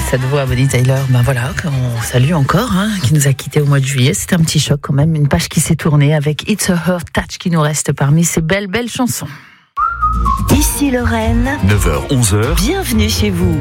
Cette voix, Bonnie Tyler, voilà, qu'on salue encore, qui nous a quittés au mois de juillet. C'était un petit choc quand même, une page qui s'est tournée avec It's a Heart Touch qui nous reste parmi ces belles chansons. Ici Lorraine, 9h-11h, bienvenue chez vous.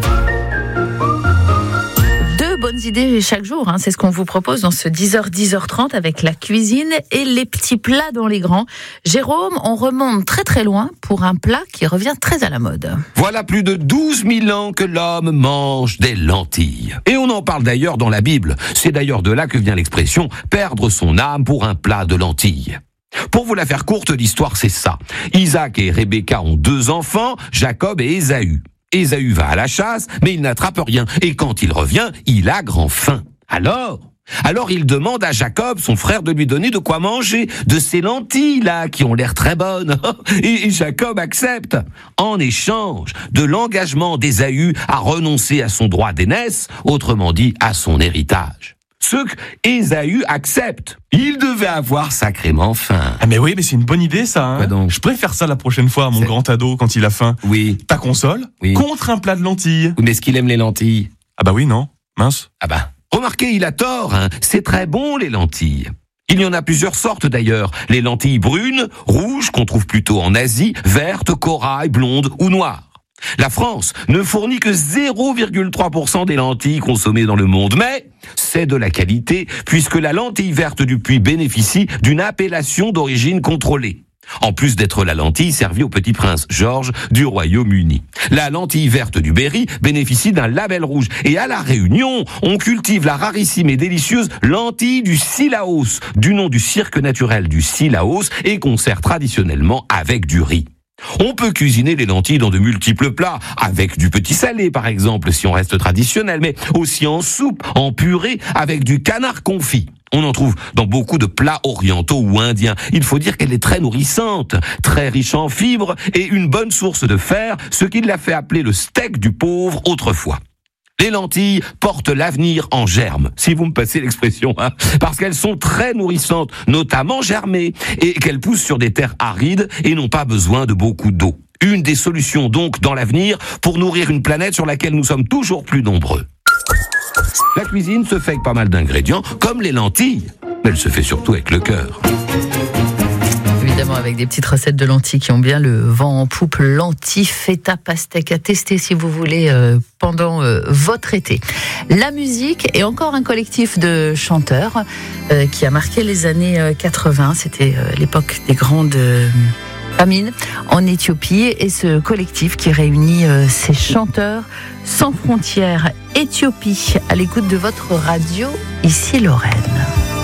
Bonnes idées chaque jour, c'est ce qu'on vous propose dans ce 10h-10h30 avec la cuisine et les petits plats dans les grands. Jérôme, on remonte très très loin pour un plat qui revient très à la mode. Voilà plus de 12 000 ans que l'homme mange des lentilles. Et on en parle d'ailleurs dans la Bible. C'est d'ailleurs de là que vient l'expression « perdre son âme pour un plat de lentilles ». Pour vous la faire courte, l'histoire c'est ça. Isaac et Rebecca ont 2 enfants, Jacob et Ésaü. Ésaü va à la chasse, mais il n'attrape rien. Et quand il revient, il a grand faim. Alors il demande à Jacob, son frère, de lui donner de quoi manger, de ces lentilles-là, qui ont l'air très bonnes. Et Jacob accepte, en échange de l'engagement d'Ésaü à renoncer à son droit d'aînesse, autrement dit, à son héritage. Ce qu'Ésaü accepte. Il devait avoir sacrément faim. Ah mais oui, mais c'est une bonne idée ça. Quoi donc ? Je préfère ça la prochaine fois à mon grand ado quand il a faim. Oui. Ta console contre un plat de lentilles. Mais est-ce qu'il aime les lentilles ? Ah bah oui, non. Mince. Ah bah, remarquez, il a tort, c'est très bon les lentilles. Il y en a plusieurs sortes d'ailleurs. Les lentilles brunes, rouges, qu'on trouve plutôt en Asie, vertes, corail, blondes ou noires. La France ne fournit que 0,3% des lentilles consommées dans le monde, mais c'est de la qualité puisque la lentille verte du Puy bénéficie d'une appellation d'origine contrôlée. En plus d'être la lentille servie au petit prince George du Royaume-Uni. La lentille verte du Berry bénéficie d'un label rouge. Et à La Réunion, on cultive la rarissime et délicieuse lentille du Sillaos, du nom du cirque naturel du Sillaos, et qu'on sert traditionnellement avec du riz. On peut cuisiner les lentilles dans de multiples plats, avec du petit salé par exemple, si on reste traditionnel, mais aussi en soupe, en purée, avec du canard confit. On en trouve dans beaucoup de plats orientaux ou indiens. Il faut dire qu'elle est très nourrissante, très riche en fibres et une bonne source de fer, ce qui l'a fait appeler le steak du pauvre autrefois. Les lentilles portent l'avenir en germe, si vous me passez l'expression, parce qu'elles sont très nourrissantes, notamment germées, et qu'elles poussent sur des terres arides et n'ont pas besoin de beaucoup d'eau. Une des solutions donc dans l'avenir pour nourrir une planète sur laquelle nous sommes toujours plus nombreux. La cuisine se fait avec pas mal d'ingrédients, comme les lentilles, mais elle se fait surtout avec le cœur. Évidemment, avec des petites recettes de lentilles qui ont bien le vent en poupe. Lentilles, feta, pastèque à tester si vous voulez pendant votre été. La musique et encore un collectif de chanteurs qui a marqué les années 80. C'était l'époque des grandes famines en Éthiopie. Et ce collectif qui réunit ces chanteurs sans frontières Éthiopie à l'écoute de votre radio, ici Lorraine.